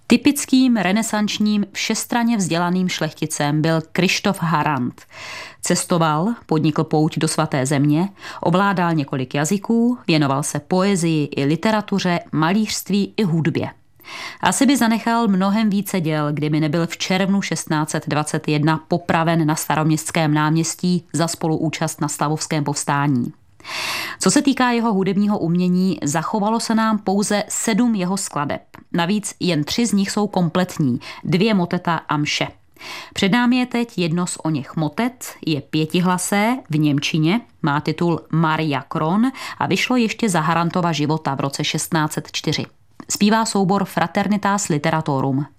Typickým renesančním všestranně vzdělaným šlechticem byl Kryštof Harant. Cestoval, podnikl pouť do svaté země, ovládal několik jazyků, věnoval se poezii i literatuře, malířství i hudbě. Asi by zanechal mnohem více děl, kdyby nebyl v červnu 1621 popraven na Staroměstském náměstí za spoluúčast na Stavovském povstání. Co se týká jeho hudebního umění, zachovalo se nám pouze 7 jeho skladeb. Navíc jen 3 z nich jsou kompletní, 2 moteta a mše. Před námi je teď jedno z oněch motet, je 5hlasé v němčině, má titul Maria Kron a vyšlo ještě za Harantova života v roce 1604. Zpívá soubor Fraternitas Literatorum.